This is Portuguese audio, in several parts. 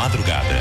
madrugada.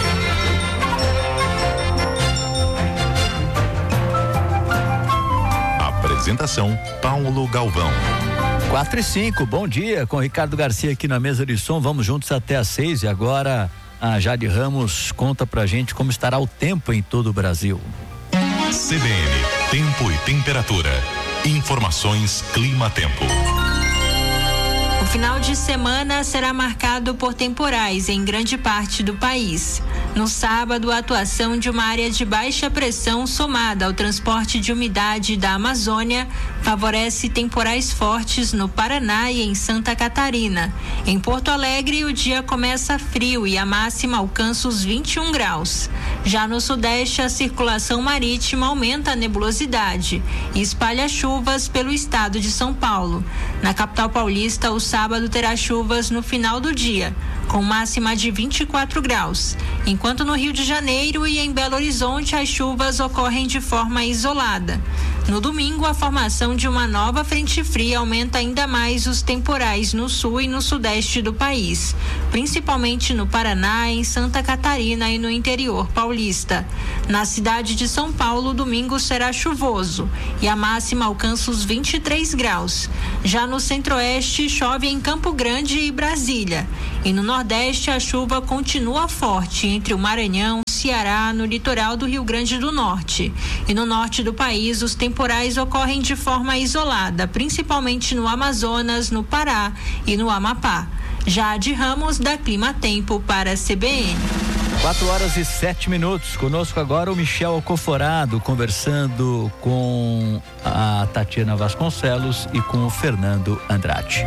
Apresentação Paulo Galvão. 4:05, bom dia, com Ricardo Garcia aqui na mesa de som. Vamos juntos até às 6 e agora a Jade Ramos conta pra gente como estará o tempo em todo o Brasil. CBN, tempo e temperatura. Informações Clima-Tempo. O final de semana será marcado por temporais em grande parte do país. No sábado, a atuação de uma área de baixa pressão somada ao transporte de umidade da Amazônia favorece temporais fortes no Paraná e em Santa Catarina. Em Porto Alegre, o dia começa frio e a máxima alcança os 21 graus. Já no Sudeste, a circulação marítima aumenta a nebulosidade e espalha chuvas pelo estado de São Paulo. Na capital paulista, o sábado terá chuvas no final do dia, com máxima de 24 graus. Enquanto no Rio de Janeiro e em Belo Horizonte as chuvas ocorrem de forma isolada. No domingo, a formação de uma nova frente fria aumenta ainda mais os temporais no sul e no sudeste do país, principalmente no Paraná, em Santa Catarina e no interior paulista. Na cidade de São Paulo, o domingo será chuvoso e a máxima alcança os 23 graus. Já no centro-oeste, chove em Campo Grande e Brasília. E no nordeste, a chuva continua forte entre o Maranhão, Ceará, no litoral do Rio Grande do Norte. E no norte do país, os temporais ocorrem de forma isolada, principalmente no Amazonas, no Pará e no Amapá. Jade Ramos, da Clima-Tempo, para a CBN. 4:07. Conosco agora o Michel Alcoforado, conversando com a Tatiana Vasconcelos e com o Fernando Andrade.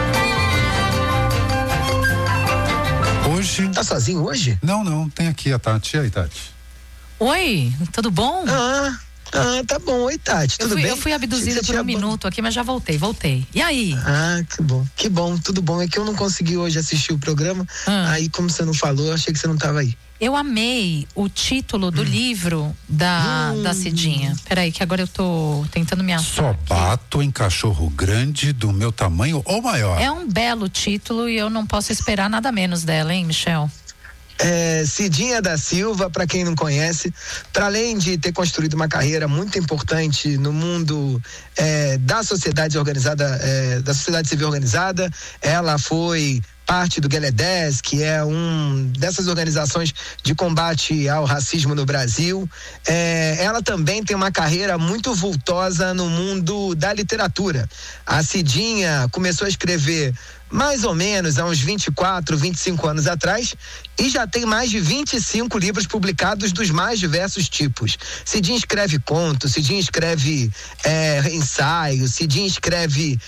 Hoje... Tá sozinho hoje? Não, tem aqui a Tati. E aí, Tati? Oi, tudo bom? Tá bom. Oi, Tati, tudo bem? Eu fui abduzida por um minuto aqui, mas já voltei. E aí? Que bom, tudo bom. É que eu não consegui hoje assistir o programa, aí como você não falou, eu achei que você não tava aí. Eu amei o título do livro da Cidinha. Peraí, que agora eu tô tentando me achar. Só bato em cachorro grande do meu tamanho ou maior. É um belo título e eu não posso esperar nada menos dela, hein, Michel? Cidinha da Silva, para quem não conhece, para além de ter construído uma carreira muito importante no mundo da sociedade organizada, da sociedade civil organizada, ela foi parte do GELEDES, que é dessas organizações de combate ao racismo no Brasil. Ela também tem uma carreira muito vultosa no mundo da literatura. A Cidinha começou a escrever mais ou menos há uns 24, 25 anos atrás e já tem mais de 25 livros publicados dos mais diversos tipos. Cidinha escreve contos, Cidinha escreve ensaio, Cidinha escreve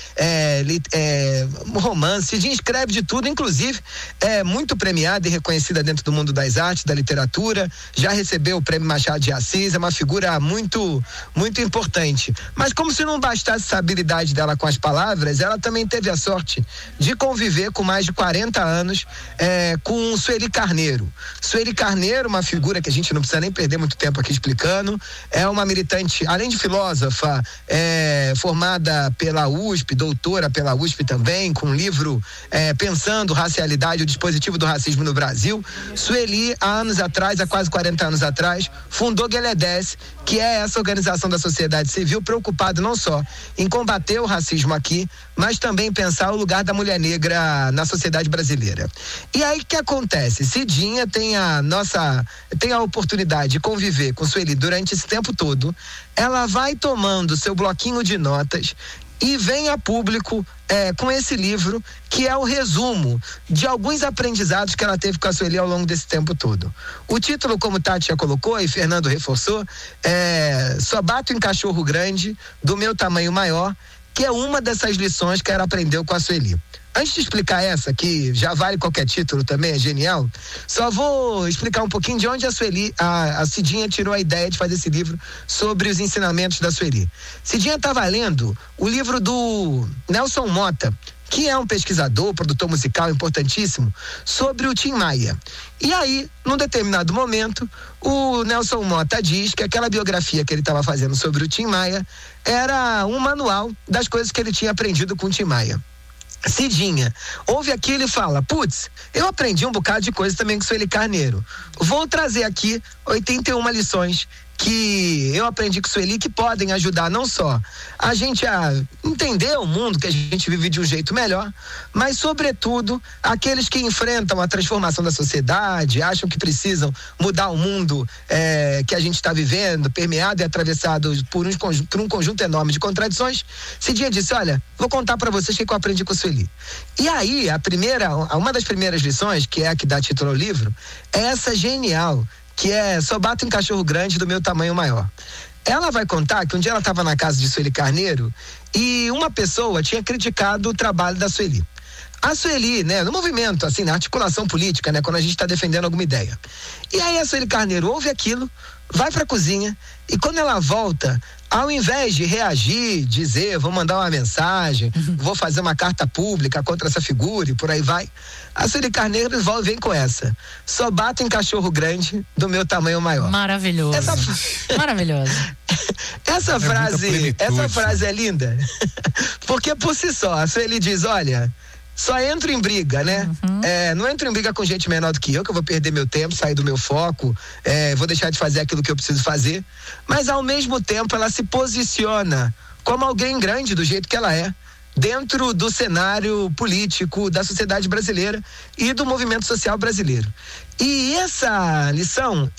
romance, Cidinha escreve de tudo, inclusive é muito premiada e reconhecida dentro do mundo das artes, da literatura, já recebeu o Prêmio Machado de Assis, é uma figura muito, muito importante. Mas como se não bastasse essa habilidade dela com as palavras, ela também teve a sorte de conviver com mais de 40 anos com Sueli Carneiro. Sueli Carneiro, uma figura que a gente não precisa nem perder muito tempo aqui explicando, é uma militante, além de filósofa, formada pela USP, doutora pela USP também, com um livro Pensando Racialidade, o Dispositivo do Racismo no Brasil. Sueli, há quase 40 anos atrás, fundou GELEDES, que é essa organização da sociedade civil preocupada não só em combater o racismo aqui, mas também pensar o lugar da mulher negra na sociedade brasileira. E aí o que acontece? Cidinha tem a oportunidade de conviver com Sueli durante esse tempo todo. Ela vai tomando seu bloquinho de notas e vem a público com esse livro, que é o resumo de alguns aprendizados que ela teve com a Sueli ao longo desse tempo todo. O título, como Tati já colocou e Fernando reforçou, Só bato em cachorro grande do meu tamanho maior, que é uma dessas lições que ela aprendeu com a Sueli. Antes de explicar essa, que já vale qualquer título também, é genial, só vou explicar um pouquinho de onde a Cidinha tirou a ideia de fazer esse livro sobre os ensinamentos da Sueli. Cidinha estava lendo o livro do Nelson Mota, que é um pesquisador, produtor musical importantíssimo, sobre o Tim Maia. E aí, num determinado momento, o Nelson Mota diz que aquela biografia que ele estava fazendo sobre o Tim Maia era um manual das coisas que ele tinha aprendido com o Tim Maia. Cidinha ouve aquilo e fala: putz, eu aprendi um bocado de coisa também com Sueli Carneiro. Vou trazer aqui 81 lições que eu aprendi com Sueli, que podem ajudar não só a gente a entender o mundo que a gente vive de um jeito melhor, mas sobretudo aqueles que enfrentam a transformação da sociedade, acham que precisam mudar o mundo que a gente está vivendo, permeado e atravessado por um conjunto enorme de contradições. Cidinha disse: olha, vou contar para vocês o que eu aprendi com Sueli. E aí, uma das primeiras lições, que é a que dá título ao livro, é essa genial, que é Só Bato em Cachorro Grande do Meu Tamanho Maior. Ela vai contar que um dia ela estava na casa de Sueli Carneiro e uma pessoa tinha criticado o trabalho da Sueli. A Sueli, né, no movimento, assim, na articulação política, né, quando a gente está defendendo alguma ideia. E aí a Sueli Carneiro ouve aquilo, vai pra cozinha e quando ela volta, ao invés de reagir, dizer, vou mandar uma mensagem, vou fazer uma carta pública contra essa figura e por aí vai, a Sueli Carneiro vem com essa: só bato em cachorro grande do meu tamanho maior. Maravilhoso. Maravilhoso. Essa frase é linda, porque por si só, a Sueli diz: olha, só entro em briga, né? Não entro em briga com gente menor do que eu vou perder meu tempo, sair do meu foco, vou deixar de fazer aquilo que eu preciso fazer. Mas ao mesmo tempo ela se posiciona como alguém grande do jeito que ela é, dentro do cenário político da sociedade brasileira e do movimento social brasileiro. E essa lição